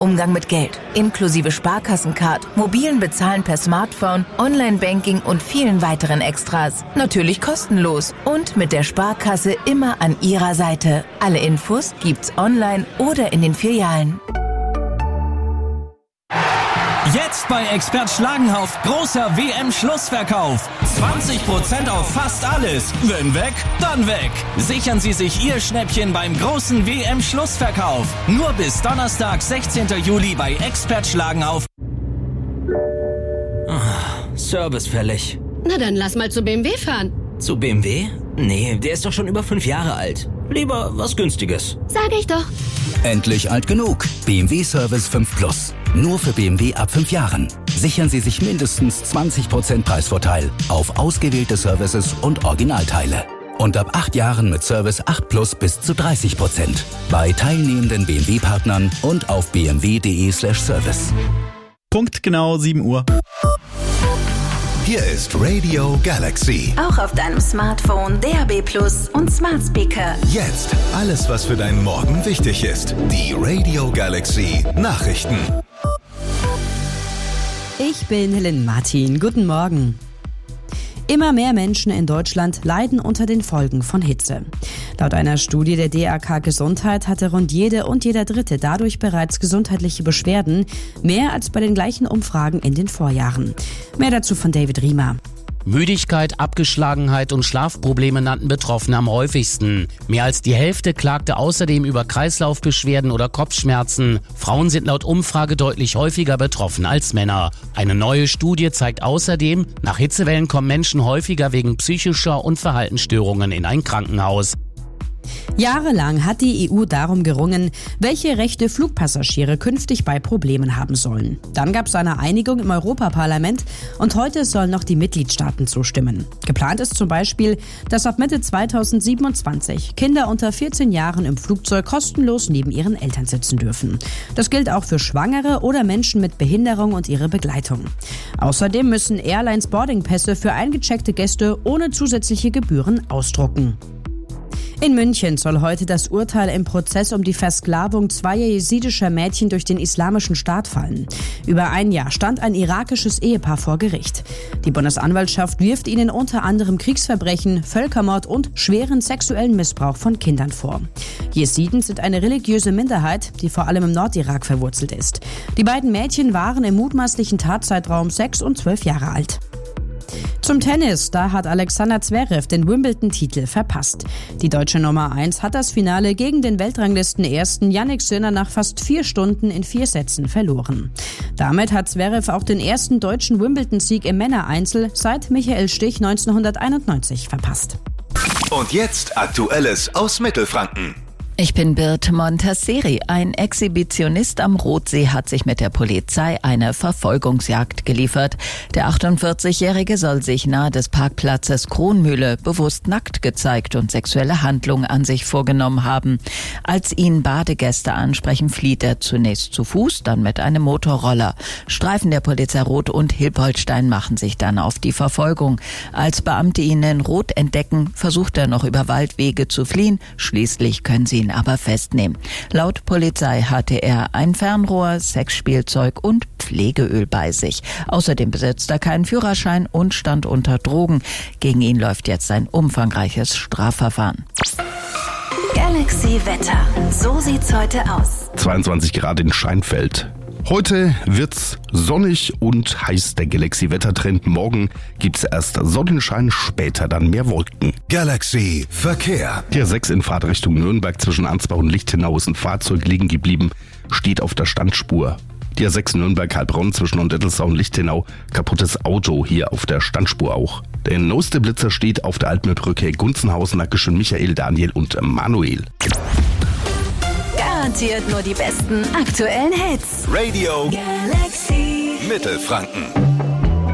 Umgang mit Geld, inklusive Sparkassencard, mobilen Bezahlen per Smartphone, Online-Banking und vielen weiteren Extras. Natürlich kostenlos und mit der Sparkasse immer an Ihrer Seite. Alle Infos gibt's online oder in den Filialen. Jetzt bei Expert Schlagenhaus großer WM-Schlussverkauf. 20% auf fast alles. Wenn weg, dann weg. Sichern Sie sich Ihr Schnäppchen beim großen WM-Schlussverkauf. Nur bis Donnerstag, 16. Juli bei Expert Schlagenhaus. Service fällig. Na dann lass mal zu BMW fahren. Zu BMW? Nee, der ist doch schon über 5 Jahre alt. Lieber was Günstiges. Sag ich doch. Endlich alt genug. BMW Service 5 Plus. Nur für BMW ab 5 Jahren. Sichern Sie sich mindestens 20% Preisvorteil auf ausgewählte Services und Originalteile. Und ab 8 Jahren mit Service 8 Plus bis zu 30%. Bei teilnehmenden BMW-Partnern und auf bmw.de/service. Punkt genau 7 Uhr. Hier ist Radio Galaxy. Auch auf deinem Smartphone, DAB+ und Smart Speaker. Jetzt alles, was für deinen Morgen wichtig ist. Die Radio Galaxy Nachrichten. Ich bin Helen Martin. Guten Morgen. Immer mehr Menschen in Deutschland leiden unter den Folgen von Hitze. Laut einer Studie der DAK Gesundheit hatte rund jede und jeder Dritte dadurch bereits gesundheitliche Beschwerden, mehr als bei den gleichen Umfragen in den Vorjahren. Mehr dazu von David Riemer. Müdigkeit, Abgeschlagenheit und Schlafprobleme nannten Betroffene am häufigsten. Mehr als die Hälfte klagte außerdem über Kreislaufbeschwerden oder Kopfschmerzen. Frauen sind laut Umfrage deutlich häufiger betroffen als Männer. Eine neue Studie zeigt außerdem, nach Hitzewellen kommen Menschen häufiger wegen psychischer und Verhaltensstörungen in ein Krankenhaus. Jahrelang hat die EU darum gerungen, welche Rechte Flugpassagiere künftig bei Problemen haben sollen. Dann gab es eine Einigung im Europaparlament und heute sollen noch die Mitgliedstaaten zustimmen. Geplant ist zum Beispiel, dass ab Mitte 2027 Kinder unter 14 Jahren im Flugzeug kostenlos neben ihren Eltern sitzen dürfen. Das gilt auch für Schwangere oder Menschen mit Behinderung und ihre Begleitung. Außerdem müssen Airlines Boardingpässe für eingecheckte Gäste ohne zusätzliche Gebühren ausdrucken. In München soll heute das Urteil im Prozess um die Versklavung zweier jesidischer Mädchen durch den Islamischen Staat fallen. Über ein Jahr stand ein irakisches Ehepaar vor Gericht. Die Bundesanwaltschaft wirft ihnen unter anderem Kriegsverbrechen, Völkermord und schweren sexuellen Missbrauch von Kindern vor. Jesiden sind eine religiöse Minderheit, die vor allem im Nordirak verwurzelt ist. Die beiden Mädchen waren im mutmaßlichen Tatzeitraum 6 und 12 Jahre alt. Zum Tennis, da hat Alexander Zverev den Wimbledon-Titel verpasst. Die deutsche Nummer 1 hat das Finale gegen den Weltranglisten-Ersten Jannik Sinner nach fast 4 Stunden in 4 Sätzen verloren. Damit hat Zverev auch den ersten deutschen Wimbledon-Sieg im Männereinzel seit Michael Stich 1991 verpasst. Und jetzt Aktuelles aus Mittelfranken. Ich bin Birte Montasseri. Ein Exhibitionist am Rotsee hat sich mit der Polizei eine Verfolgungsjagd geliefert. Der 48-Jährige soll sich nahe des Parkplatzes Kronmühle bewusst nackt gezeigt und sexuelle Handlungen an sich vorgenommen haben. Als ihn Badegäste ansprechen, flieht er zunächst zu Fuß, dann mit einem Motorroller. Streifen der Polizei Rot und Hilpoltstein machen sich dann auf die Verfolgung. Als Beamte ihn in Rot entdecken, versucht er noch über Waldwege zu fliehen. Schließlich können sie ihn aber festnehmen. Laut Polizei hatte er ein Fernrohr, Sexspielzeug und Pflegeöl bei sich. Außerdem besitzt er keinen Führerschein und stand unter Drogen. Gegen ihn läuft jetzt ein umfangreiches Strafverfahren. Galaxy Wetter. So sieht's heute aus. 22 Grad in Scheinfeld. Heute wird's sonnig und heiß, der Galaxy-Wettertrend. Morgen gibt's erst Sonnenschein, später dann mehr Wolken. Galaxy Verkehr. Der 6 in Fahrtrichtung Nürnberg zwischen Ansbach und Lichtenau ist ein Fahrzeug liegen geblieben, steht auf der Standspur. Der 6 Nürnberg-Heilbronn zwischen Unterdelsau und Lichtenau, kaputtes Auto hier auf der Standspur auch. Der neueste Blitzer steht auf der Altmühlbrücke Gunzenhausen, Dankeschön Michael, Daniel und Manuel. Garantiert nur die besten aktuellen Hits. Radio Galaxy Mittelfranken.